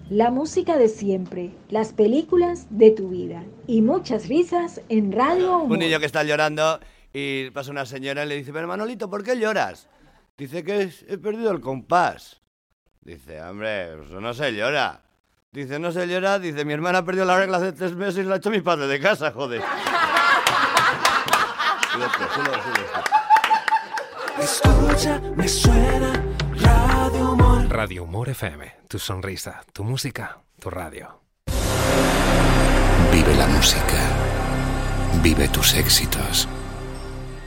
La música de siempre, las películas de tu vida y muchas risas en Radio Humor. Un niño que está llorando y pasa una señora y le dice, pero Manolito, ¿por qué lloras? Dice que he perdido el compás. Dice, hombre, eso no se llora. Dice, no se llora. Dice, mi hermana perdió la regla hace 3 meses y la ha hecho mi padre de casa, joder. Escucha, me suena Radio Humor. Radio Humor FM, tu sonrisa, tu música, tu radio. Vive la música. Vive tus éxitos.